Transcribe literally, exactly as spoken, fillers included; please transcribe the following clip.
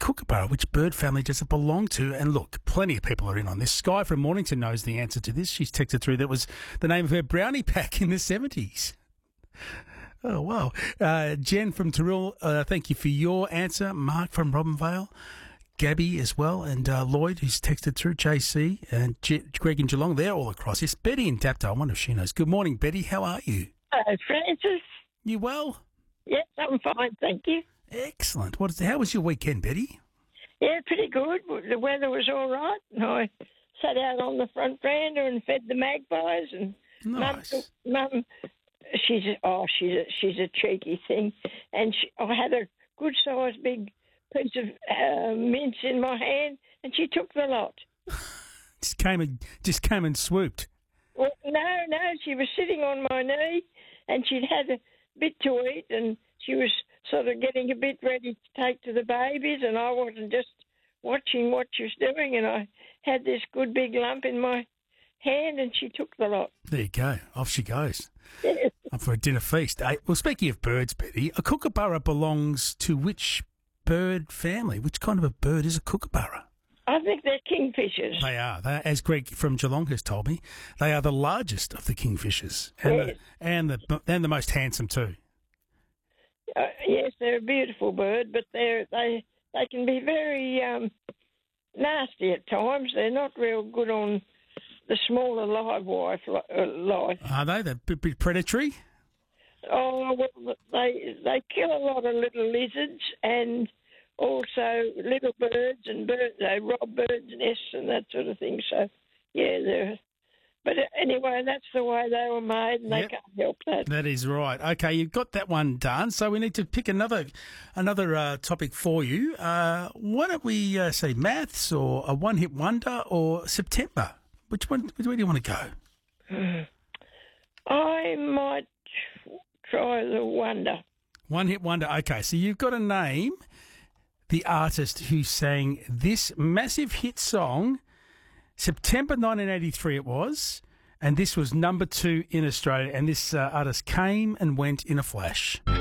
kookaburra, which bird family does it belong to? And look, plenty of people are in on this. Sky from Mornington knows the answer to this. She's texted through that was the name of her brownie pack in the seventies. Oh, wow. Uh, Jen from Taril, uh, thank you for your answer. Mark from Robinvale. Gabby as well, and uh, Lloyd, who's texted through, J C, and G- Greg in Geelong, they're all across. Yes, Betty in Dapto, I wonder if she knows. Good morning, Betty. How are you? Hello, Francis. You well? Yes, I'm fine, thank you. Excellent. What is, how was your weekend, Betty? Yeah, pretty good. The weather was all right, and I sat out on the front veranda and fed the magpies. And Nice. Mum, Mum she's oh, she's a, she's a cheeky thing, and she, I had a good sized big piece of uh, mince in my hand, and she took the lot. Just came and just came and swooped. Well, no, no, she was sitting on my knee, and she'd had a bit to eat, and she was sort of getting a bit ready to take to the babies, and I wasn't just watching what she was doing, and I had this good big lump in my hand, and she took the lot. There you go. Off she goes. Yes. Up for a dinner feast. Hey, well, speaking of birds, Betty, a kookaburra belongs to which bird family? Which kind of a bird is a kookaburra? I think they're kingfishers. They are. They, as Greg from Geelong has told me, they are the largest of the kingfishers, and Yes. the, and the and the most handsome too. Uh, yes, they're a beautiful bird, but they're, they they can be very um, nasty at times. They're not real good on the smaller live wife, uh, life. Are they? They're a bit, bit predatory. Oh, well, they they kill a lot of little lizards and also little birds and birds. They rob birds' nests and that sort of thing. So, yeah, they're. But anyway, that's the way they were made, and Yep. they can't help that. That is right. Okay, you've got that one done. So we need to pick another another uh, topic for you. Uh, why don't we uh, say maths or a one-hit wonder or September? Which one? Where do you want to go? I might try the wonder. One-hit wonder. Okay, so you've got to name the artist who sang this massive hit song, September nineteen eighty-three it was, and this was number two in Australia, and this uh, artist came and went in a flash.